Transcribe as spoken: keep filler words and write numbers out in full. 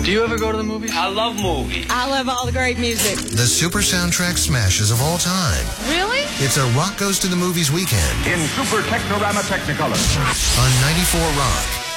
Do you ever go to the movies? I love movies. I love all the great music. The super soundtrack smashes of all time. Really? It's a Rock Goes to the Movies weekend. In Super Technorama Technicolor. On ninety-four Rock.